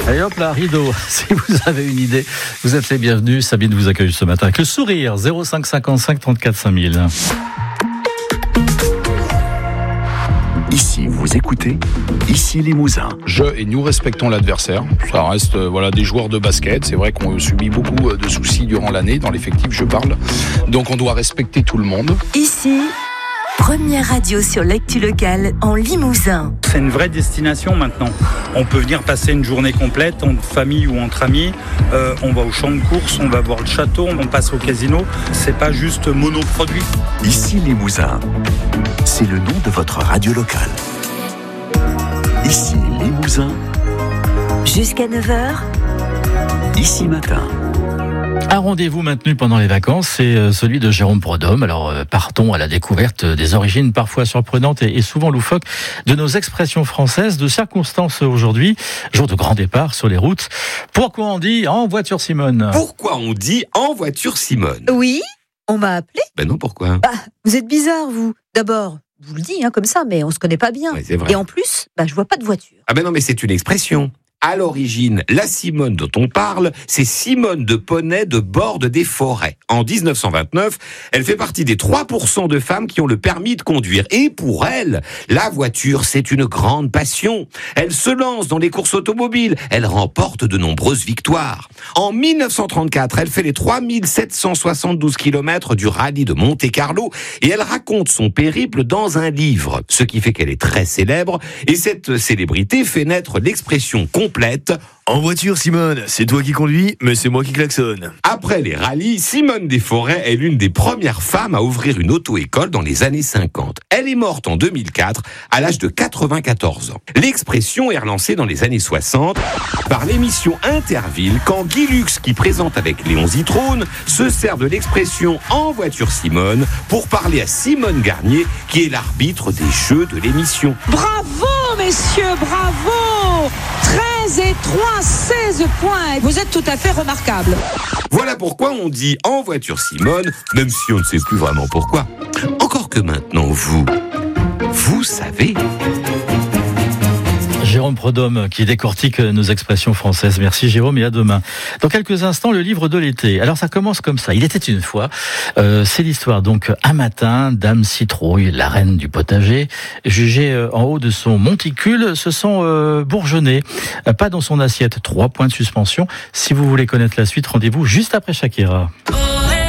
Et hop là, rideau. Si vous avez une idée, vous êtes les bienvenus. Sabine vous accueille ce matin avec le sourire. 05 55 34 5000. Ici, vous écoutez, ici Limousin. Et nous respectons l'adversaire. Ça reste des joueurs de basket. C'est vrai qu'on subit beaucoup de soucis durant l'année, dans l'effectif je parle. Donc on doit respecter tout le monde. Ici, première radio sur l'actu locale en Limousin. C'est une vraie destination maintenant. On peut venir passer une journée complète en famille ou entre amis. On va au champ de course, on va voir le château, on passe au casino. C'est pas juste monoproduit. Ici Limousin, c'est le nom de votre radio locale. Ici Limousin. Jusqu'à 9h. Ici Matin. Un rendez-vous maintenu pendant les vacances, c'est celui de Jérôme Prodhomme. Alors partons à la découverte des origines parfois surprenantes et souvent loufoques de nos expressions françaises, de circonstances aujourd'hui, jour de grand départ sur les routes. Pourquoi on dit en voiture Simone ? Pourquoi on dit en voiture Simone ? Oui, on m'a appelé. Ben non, pourquoi ? Vous êtes bizarre, vous. D'abord, je vous le dis comme ça, mais on se connaît pas bien. Ouais, c'est vrai. Et en plus, je vois pas de voiture. Ah ben non, mais c'est une expression. À l'origine, la Simone dont on parle, c'est Simone de Poney de Borde des Forêts. En 1929, elle fait partie des 3% de femmes qui ont le permis de conduire. Et pour elle, la voiture, c'est une grande passion. Elle se lance dans les courses automobiles. Elle remporte de nombreuses victoires. En 1934, elle fait les 3772 km du rallye de Monte-Carlo et elle raconte son périple dans un livre. Ce qui fait qu'elle est très célèbre. Et cette célébrité fait naître l'expression complète. En voiture, Simone, c'est toi qui conduis, mais c'est moi qui klaxonne. Après les rallyes, Simone des Forêts est l'une des premières femmes à ouvrir une auto-école dans les années 50. Elle est morte en 2004, à l'âge de 94 ans. L'expression est relancée dans les années 60 par l'émission Interville, quand Guy Lux, qui présente avec Léon Zitrone, se sert de l'expression en voiture Simone pour parler à Simone Garnier, qui est l'arbitre des jeux de l'émission. Bravo, messieurs, bravo! 13 et 3, 16 points. Vous êtes tout à fait remarquables. Voilà pourquoi on dit en voiture Simone, même si on ne sait plus vraiment pourquoi. Encore que maintenant, vous savez. Jérôme Prodhomme qui décortique nos expressions françaises. Merci Jérôme et à demain. Dans quelques instants, le livre de l'été. Alors ça commence comme ça. Il était une fois. C'est l'histoire donc un matin, Dame Citrouille, la reine du potager, jugée en haut de son monticule, se sent bourgeonnée. Pas dans son assiette. 3 points de suspension. Si vous voulez connaître la suite, rendez-vous juste après Shakira.